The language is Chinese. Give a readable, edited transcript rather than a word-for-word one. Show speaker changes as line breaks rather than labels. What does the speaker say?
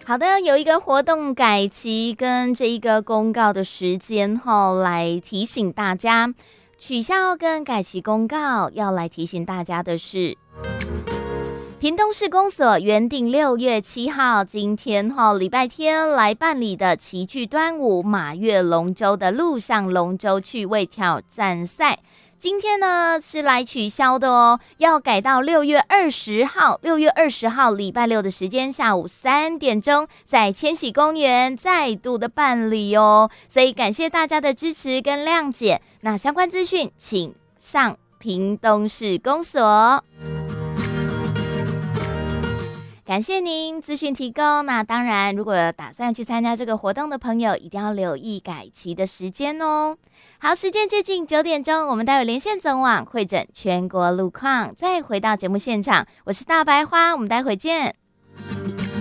好的，有一个活动改期跟这一个公告的时间来提醒大家，取消跟改期公告要来提醒大家的是，屏东市公所原定6月7号今天礼拜天来办理的旗帜端午马月龙舟的陆上龙舟趣味挑战赛，今天呢是来取消的哦，要改到6月20号，6月20号礼拜六的时间下午3点钟，在千禧公园再度的办理哦。所以感谢大家的支持跟谅解。那相关资讯请上屏东市公所。感谢您资讯提供。那当然，如果打算去参加这个活动的朋友，一定要留意改期的时间哦。好，时间接近9点钟，我们待会连线总网会诊全国路况，再回到节目现场。我是大白花，我们待会见。